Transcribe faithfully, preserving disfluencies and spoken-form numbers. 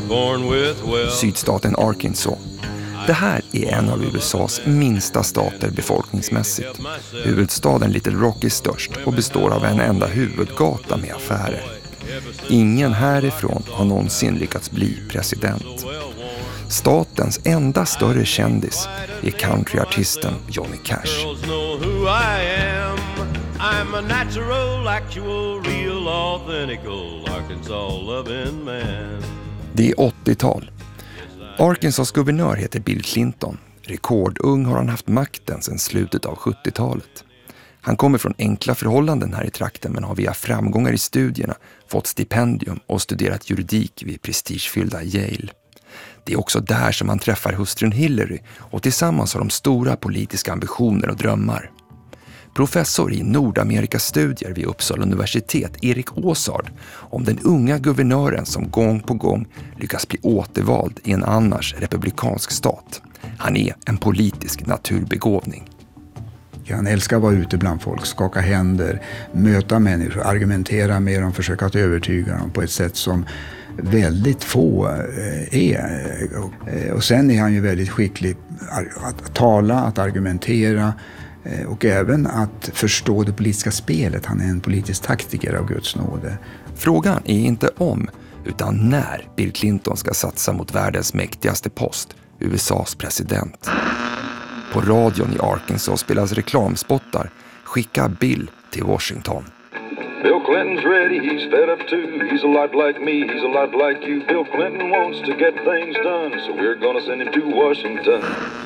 Sydstaten Arkansas. Det här är en av U S A:s minsta stater befolkningsmässigt. Huvudstaden Little Rock är störst och består av en enda huvudgata med affärer. Ingen härifrån har någonsin lyckats bli president. Statens enda större kändis är countryartisten Johnny Cash. Det är åttiotal. Arkansas guvernör heter Bill Clinton. Rekordung har han haft makten sedan slutet av sjuttiotalet. Han kommer från enkla förhållanden här i trakten men har via framgångar i studierna fått stipendium och studerat juridik vid prestigefyllda Yale. Det är också där som han träffar hustrun Hillary och tillsammans har de stora politiska ambitioner och drömmar. Professor i Nordamerikas-studier vid Uppsala universitet, Erik Åsard, om den unga guvernören som gång på gång lyckas bli återvald i en annars republikansk stat. Han är en politisk naturbegåvning. Han älskar att vara ute bland folk, skaka händer, möta människor, argumentera med dem, försöka att övertyga dem på ett sätt som väldigt få är. Och sen är han ju väldigt skicklig att tala, att argumentera och även att förstå det politiska spelet. Han är en politisk taktiker av Guds nåde. Frågan är inte om, utan när Bill Clinton ska satsa mot världens mäktigaste post, U S A:s president. På radion i Arkansas spelas reklamspottar. Skicka Bill till Washington. Bill Clinton's ready, he's fed up too. He's a lot like me, he's a lot like you. Bill Clinton wants to get things done, so we're gonna send him to Washington.